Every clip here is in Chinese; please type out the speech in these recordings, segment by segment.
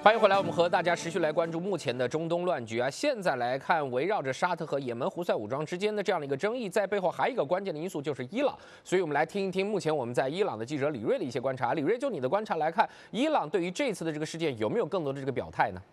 欢迎回来，我们和大家持续来关注目前的中东乱局啊。现在来看，围绕着沙特和也门胡塞武装之间的这样的一个争议，在背后还有一个关键的因素就是伊朗。所以我们来听一听目前我们在伊朗的记者李锐的一些观察。李锐，就你的观察来看，伊朗对于这次的这个事件有没有更多的这个表态呢？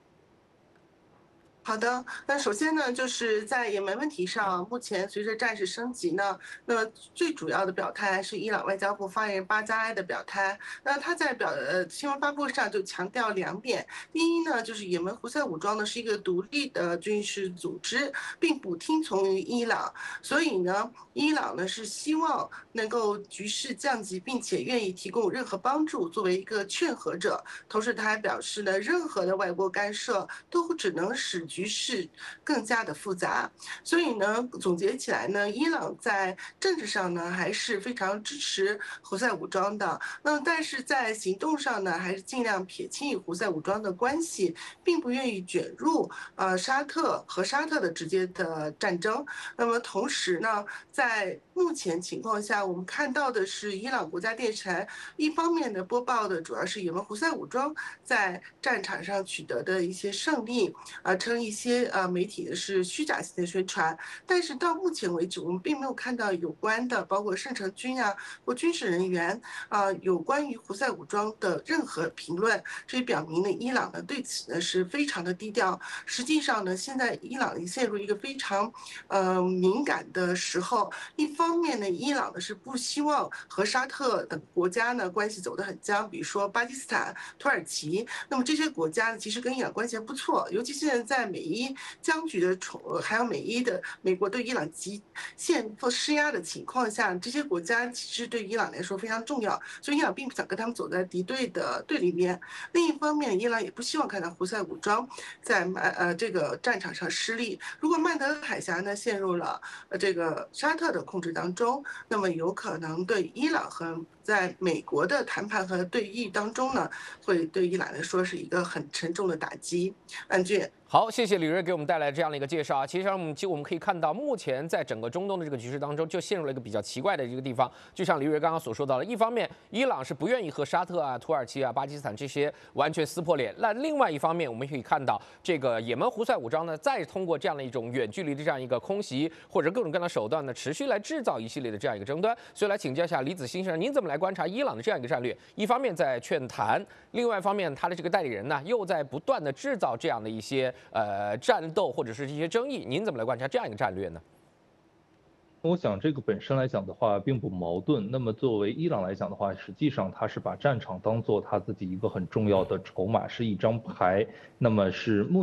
好的，那首先呢，就是在也门问题上，目前随着战事升级呢，那最主要的表态是伊朗外交部发言人巴扎埃的表态。那他在新闻发布会上就强调两点：第一呢，就是也门胡塞武装呢是一个独立的军事组织，并不听从于伊朗，所以呢，伊朗呢是希望能够局势降级，并且愿意提供任何帮助，作为一个劝和者。同时，他还表示呢，任何的外国干涉都只能使局势更加的复杂。所以呢，总结起来呢，伊朗在政治上呢还是非常支持胡塞武装的，但是在行动上呢，还是尽量撇清与胡塞武装的关系，并不愿意卷入沙特的直接的战争。那么同时呢，在目前情况下，我们看到的是伊朗国家电视台一方面的播报的主要是也门胡塞武装在战场上取得的一些胜利，称一些媒体的是虚假性的宣传。但是到目前为止，我们并没有看到有关的，包括圣城军啊或军事人员有关于胡塞武装的任何评论。这也表明呢，伊朗呢对此呢是非常的低调。实际上呢，现在伊朗陷入一个非常敏感的时候。一方面呢，伊朗呢是不希望和沙特等国家呢关系走得很僵，比如说巴基斯坦、土耳其。那么这些国家呢，其实跟伊朗关系还不错，尤其现在在美伊僵局的还有美国对伊朗极限施压的情况下，这些国家其实对伊朗来说非常重要，所以伊朗并不想跟他们走在敌对的对立面。另一方面，伊朗也不希望看到胡塞武装在这个战场上失利。如果曼德海峡呢陷入了这个沙特的控制当中，那么有可能对伊朗和在美国的谈判和对弈当中呢，会对伊朗来说是一个很沉重的打击。安俊。 好，谢谢李锐给我们带来这样的一个介绍啊。其实我们可以看到，目前在整个中东的这个局势当中，就陷入了一个比较奇怪的一个地方。就像李锐刚刚所说到的，一方面伊朗是不愿意和沙特啊、土耳其啊、巴基斯坦这些完全撕破脸；那另外一方面，我们可以看到这个也门胡塞武装呢，再通过这样的一种远距离的这样一个空袭或者各种各样的手段呢，持续来制造一系列的这样一个争端。所以来请教一下李子欣先生，您怎么来观察伊朗的这样一个战略？一方面在劝谈，另外一方面他的这个代理人呢，又在不断的制造这样的一些战斗或者是这些争议，您怎么来观察这样一个战略呢？ 我想这个本身来讲的话，并不矛盾。那么作为伊朗来讲的话，实际上他是把战场当做他自己一个很重要的筹码，是一张牌。那么是目